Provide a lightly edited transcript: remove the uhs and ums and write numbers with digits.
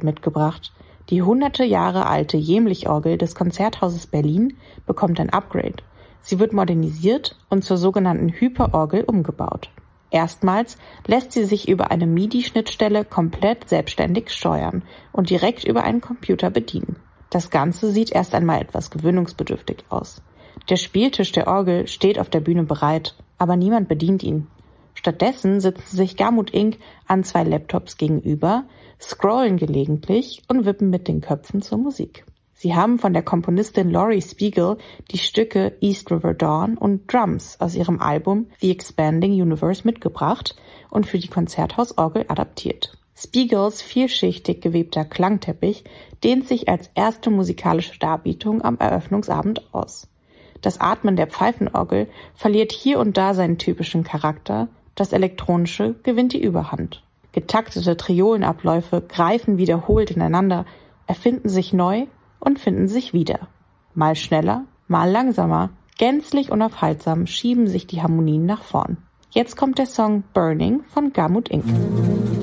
mitgebracht. Die hunderte Jahre alte Jehmlich-Orgel des Konzerthauses Berlin bekommt ein Upgrade. Sie wird modernisiert und zur sogenannten Hyperorgel umgebaut. Erstmals lässt sie sich über eine MIDI-Schnittstelle komplett selbstständig steuern und direkt über einen Computer bedienen. Das Ganze sieht erst einmal etwas gewöhnungsbedürftig aus. Der Spieltisch der Orgel steht auf der Bühne bereit, aber niemand bedient ihn. Stattdessen sitzen sich Gamut Inc. an 2 Laptops gegenüber, scrollen gelegentlich und wippen mit den Köpfen zur Musik. Sie haben von der Komponistin Laurie Spiegel die Stücke East River Dawn und Drums aus ihrem Album The Expanding Universe mitgebracht und für die Konzerthausorgel adaptiert. Spiegels vielschichtig gewebter Klangteppich dehnt sich als erste musikalische Darbietung am Eröffnungsabend aus. Das Atmen der Pfeifenorgel verliert hier und da seinen typischen Charakter, das Elektronische gewinnt die Überhand. Getaktete Triolenabläufe greifen wiederholt ineinander, erfinden sich neu und finden sich wieder. Mal schneller, mal langsamer, gänzlich unaufhaltsam schieben sich die Harmonien nach vorn. Jetzt kommt der Song Burning von Gamut Inc.